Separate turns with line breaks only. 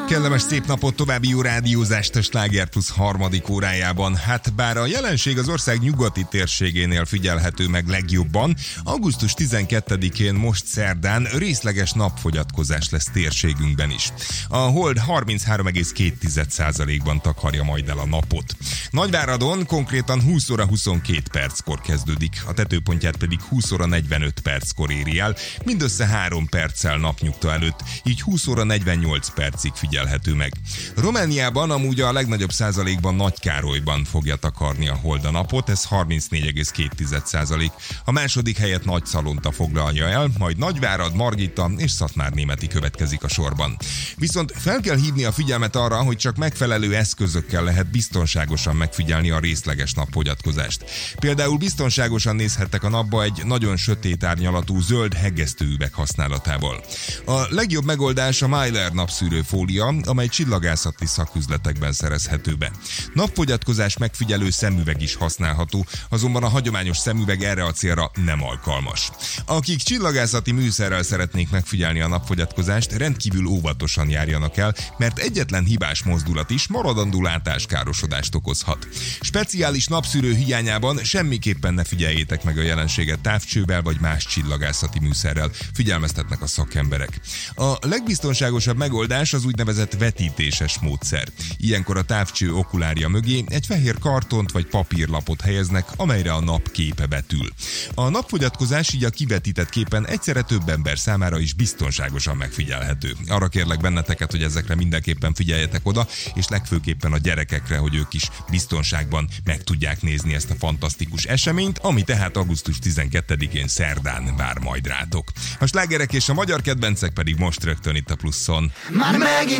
Kellemes szép napot, további jó rádiózást a Sláger Plus harmadik órájában. Hát bár a jelenség az ország nyugati térségénél figyelhető meg legjobban, augusztus 12-én most szerdán részleges napfogyatkozás lesz térségünkben is. A hold 33,2%-ban takarja majd el a napot. Nagyváradon konkrétan 20 óra 22 perckor kezdődik, a tetőpontját pedig 20 óra 45 perckor éri el, mindössze 3 perccel napnyugta előtt, így 20 óra 48 percig figyelhető meg. Romániában amúgy a legnagyobb százalékban Nagykárolyban fogja takarni a hold a napot, ez 34,2%. A második helyet Nagyszalonta foglalja el, majd Nagyvárad, Margita és Szatmárnémeti következik a sorban. Viszont fel kell hívni a figyelmet arra, hogy csak megfelelő eszközökkel lehet biztonságosan megfigyelni a részleges napfogyatkozást. Például biztonságosan nézhettek a napba egy nagyon sötét árnyalatú zöld hegesztőüveg használatával. A legjobb megoldás a Mylar napszűrő fólia, amely csillagászati szaküzletekben szerezhető be. Napfogyatkozás megfigyelő szemüveg is használható, azonban a hagyományos szemüveg erre a célra nem alkalmas. Akik csillagászati műszerrel szeretnék megfigyelni a napfogyatkozást, rendkívül óvatosan járjanak el, mert egyetlen hibás mozdulat is maradandó látáskárosodást okozhat. Speciális napszűrő hiányában semmiképpen ne figyeljétek meg a jelenséget távcsővel vagy más csillagászati műszerrel, figyelmeztetnek a szakemberek. A legbiztonságosabb megoldás az úgynevezett vetítéses módszer. Ilyenkor a távcső okulárja mögé egy fehér kartont vagy papírlapot helyeznek, amelyre a nap képe betül. A napfogyatkozás így a kivetített képen egyszerre több ember számára is biztonságosan megfigyelhető. Arra kérlek benneteket, hogy ezekre mindenképpen figyeljetek oda, és legfőképpen a gyerekekre, hogy ők is biztonságban meg tudják nézni ezt a fantasztikus eseményt, ami tehát augusztus 12-én szerdán vár majd rátok. A slágerek és a magyar kedvencek pedig most rögtön itt a Pluszon.